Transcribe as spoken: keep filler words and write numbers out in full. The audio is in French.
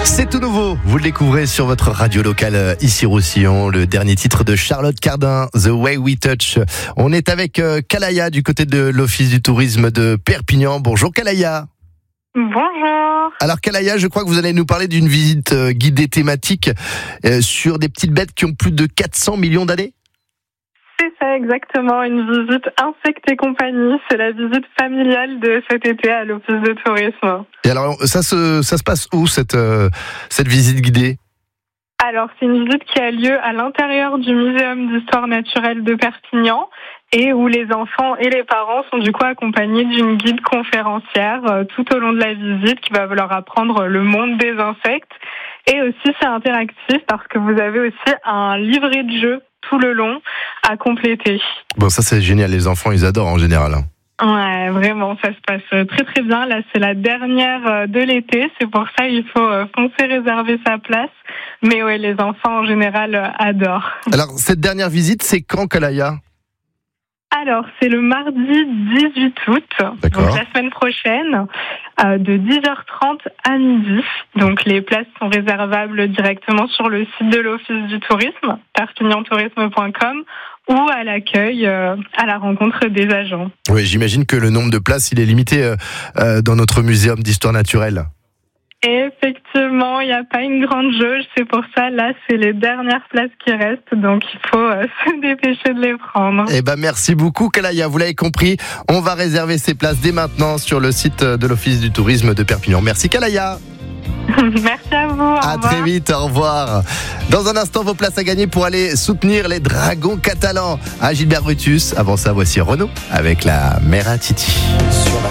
C'est tout nouveau, vous le découvrez sur votre radio locale ici Roussillon, le dernier titre de Charlotte Cardin, The Way We Touch. On est avec Kalaya du côté de l'Office du tourisme de Perpignan. Bonjour Kalaya. Bonjour. Alors Kalaya, je crois que vous allez nous parler d'une visite guidée thématique sur des petites bêtes qui ont plus de quatre cents millions d'années. C'est ça exactement, une visite Insectes et compagnie. C'est la visite familiale de cet été à l'Office de tourisme. Et alors ça se, ça se passe où cette, euh, cette visite guidée ? Alors c'est une visite qui a lieu à l'intérieur du Muséum d'histoire naturelle de Perpignan et où les enfants et les parents sont du coup accompagnés d'une guide conférencière euh, tout au long de la visite qui va leur apprendre le monde des insectes. Et aussi c'est interactif parce que vous avez aussi un livret de jeu tout le long à compléter. Bon, ça c'est génial, les enfants ils adorent en général. Ouais, vraiment, ça se passe très très bien. Là, c'est la dernière de l'été, c'est pour ça il faut foncer réserver sa place. Mais ouais, les enfants en général adorent. Alors, cette dernière visite, c'est quand, Kalaya ? Alors, c'est le mardi dix-huit août, D'accord. donc la semaine prochaine, euh, de dix heures trente à midi. Donc, les places sont réservables directement sur le site de l'Office du tourisme, perpignan tourisme point com, ou à l'accueil, euh, à la rencontre des agents. Oui, j'imagine que le nombre de places, il est limité euh, euh, dans notre muséum d'histoire naturelle. Effectivement, il n'y a pas une grande jauge, c'est pour ça, là, c'est les dernières places qui restent, donc il faut euh, se dépêcher de les prendre. Eh ben, merci beaucoup, Kalaya, vous l'avez compris, on va réserver ces places dès maintenant sur le site de l'Office du tourisme de Perpignan. Merci, Kalaya. Merci à vous. Au à revoir. très vite, au revoir. Dans un instant, vos places à gagner pour aller soutenir les Dragons catalans à Gilbert Brutus. Avant ça, voici Renaud avec la Mère à Titi. Sur la